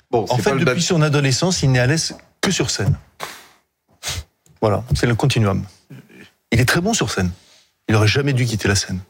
Bon, en fait, depuis son adolescence, il n'est à l'aise que sur scène. Voilà, c'est le continuum. Il est très bon sur scène. Il n'aurait jamais dû quitter la scène.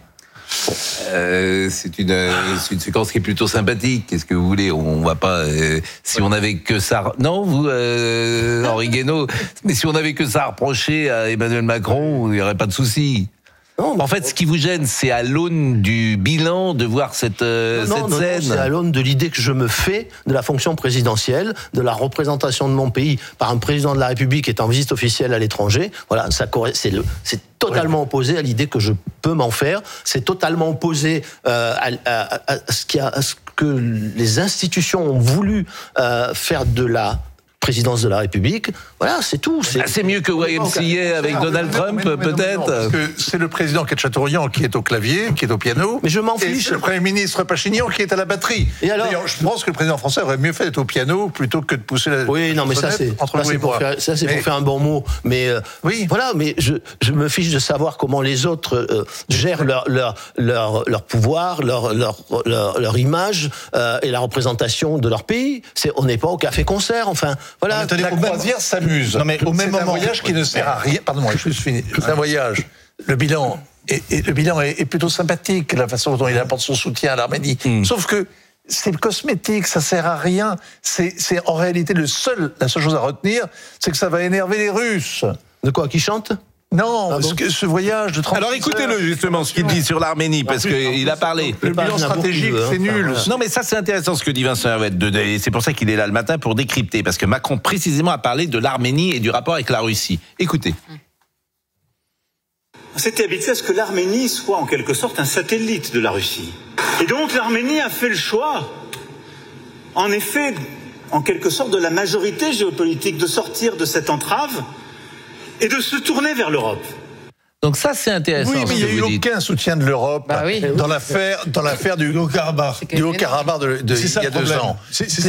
C'est une séquence qui est plutôt sympathique. Qu'est-ce que vous voulez ? On va pas. Si on avait que ça. Non, vous, Henri Guénaud. Mais si on avait que ça à reprocher à Emmanuel Macron, il n'y aurait pas de souci. Non, en fait, ce qui vous gêne, c'est à l'aune du bilan de voir cette scène. Non, c'est à l'aune de l'idée que je me fais de la fonction présidentielle, de la représentation de mon pays par un président de la République qui est en visite officielle à l'étranger. Voilà, c'est totalement opposé à l'idée que je peux m'en faire. C'est totalement opposé à ce que les institutions ont voulu faire de la présidence de la République. Voilà, c'est tout. C'est mieux que YMCA avec Donald Trump, peut-être. Parce que c'est le président Khatchatourian qui est au clavier, qui est au piano. Mais je m'en fiche. Et c'est le Premier ministre Pachinian qui est à la batterie. Et alors, d'ailleurs, je pense que le président français aurait mieux fait d'être au piano plutôt que de pousser la. Oui, non, mais ça c'est pour faire un bon mot. Mais oui, voilà. Mais je me fiche de savoir comment les autres gèrent leur pouvoir, leur image et la représentation de leur pays. On n'est pas au café-concert, enfin. Voilà, la croisière s'amuse. Non, mais au même moment, c'est un voyage qui ne sert à rien. Pardon, je suis fini. C'est un voyage. Le bilan est plutôt sympathique, la façon dont il apporte son soutien à l'Arménie. Sauf que c'est cosmétique, ça sert à rien. C'est en réalité la seule chose à retenir, c'est que ça va énerver les Russes. De quoi, qui chantent ? Non, ce voyage de 30 Alors écoutez-le justement, ce qu'il dit sur l'Arménie, parce qu'il a parlé. Le bilan stratégique, c'est nul. Non mais ça c'est intéressant ce que dit Vincent Herouette, et c'est pour ça qu'il est là le matin pour décrypter, parce que Macron précisément a parlé de l'Arménie et du rapport avec la Russie. Écoutez. On s'était habitué à ce que l'Arménie soit en quelque sorte un satellite de la Russie. Et donc l'Arménie a fait le choix, en effet, en quelque sorte de la majorité géopolitique, de sortir de cette entrave et de se tourner vers l'Europe. Donc ça c'est intéressant. Oui, mais il n'y a eu aucun soutien de l'Europe dans l'affaire du Haut-Karabakh il y a 2 ans.